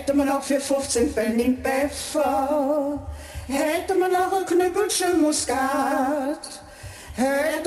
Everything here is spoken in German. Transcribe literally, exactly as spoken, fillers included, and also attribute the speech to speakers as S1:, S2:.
S1: hätte man auch für fünfzehn Pfennig Pfeffer, hätte man auch ein Knüppelchen Muskat, hätte